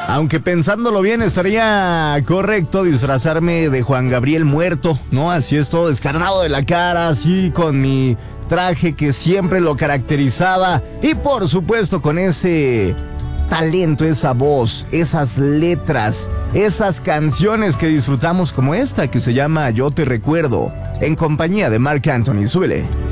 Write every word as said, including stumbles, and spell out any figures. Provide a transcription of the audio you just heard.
Aunque pensándolo bien, estaría correcto disfrazarme de Juan Gabriel muerto, ¿no? Así es, todo descarnado de la cara, así con mi traje que siempre lo caracterizaba. Y por supuesto con ese talento, esa voz, esas letras, esas canciones que disfrutamos como esta que se llama Yo Te Recuerdo, en compañía de Marc Anthony. Súbele.